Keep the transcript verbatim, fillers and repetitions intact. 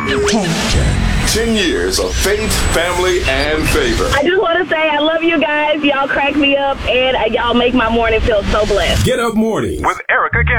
ten. ten years of faith, family, and favor. I just want to say I love you guys. Y'all crack me up, and y'all make my morning feel so blessed. Get Up Mornings with Erica Gary.